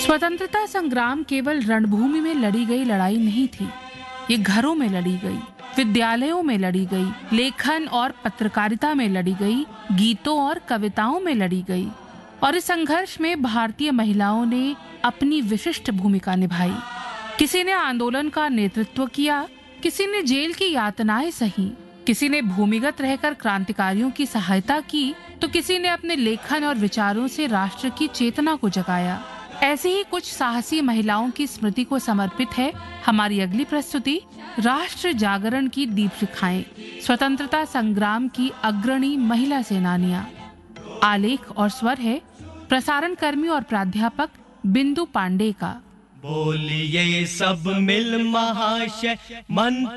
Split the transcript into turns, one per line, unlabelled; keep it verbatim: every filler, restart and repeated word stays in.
स्वतंत्रता संग्राम केवल रणभूमि में लड़ी गई लड़ाई नहीं थी, ये घरों में लड़ी गई, विद्यालयों में लड़ी गई, लेखन और पत्रकारिता में लड़ी गई, गीतों और कविताओं में लड़ी गई। और इस संघर्ष में भारतीय महिलाओं ने अपनी विशिष्ट भूमिका निभाई। किसी ने आंदोलन का नेतृत्व किया, किसी ने जेल की यातनाएं सही, किसी ने भूमिगत रहकर क्रांतिकारियों की सहायता की, तो किसी ने अपने लेखन और विचारों से राष्ट्र की चेतना को जगाया। ऐसी ही कुछ साहसी महिलाओं की स्मृति को समर्पित है हमारी अगली प्रस्तुति, राष्ट्र जागरण की दीपशिखाएं, स्वतंत्रता संग्राम की अग्रणी महिला सेनानियां। आलेख और स्वर है प्रसारण कर्मी और प्राध्यापक बिंदु पांडे का।
बोलिए सब मिल महाशय मन